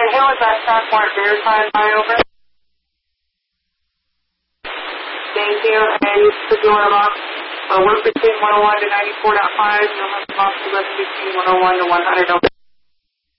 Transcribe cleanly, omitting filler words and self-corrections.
And who was that stock mark verified by over? Thank you. And you put your off. Work between 101 to 94.5. You'll have possible between 101 to 100 over.